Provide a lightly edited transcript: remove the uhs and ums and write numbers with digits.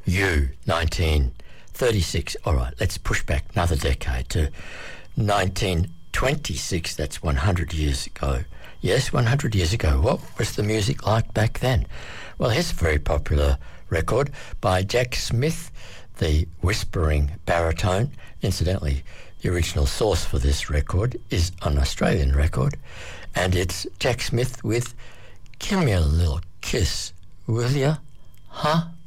You, 1936. All right, let's push back another decade to 1926. That's 100 years ago. Yes, 100 years ago. What was the music like back then? Well, here's a very popular record by Jack Smith, the whispering baritone. Incidentally, the original source for this record is an Australian record, and it's Jack Smith with "Give Me a Little Kiss, Will Ya? Huh?"